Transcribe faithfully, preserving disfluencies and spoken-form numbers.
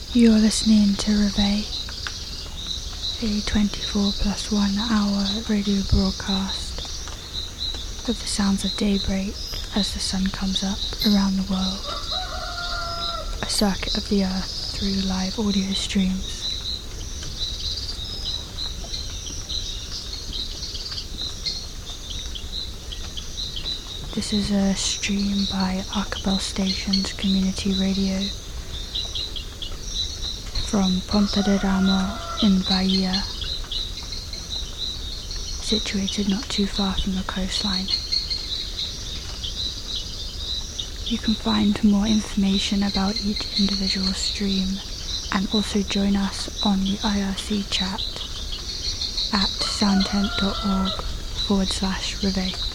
You're listening to Reveille, a twenty-four plus one hour radio broadcast of the sounds of daybreak as the sun comes up around the world, a circuit of the earth through live audio streams. This is a stream by Arcabel Stations Community Radio from Ponta de Ramo in Bahia, situated not too far from the coastline. You can find more information about each individual stream and also join us on the I R C chat at soundtent.org forward slash Reveille.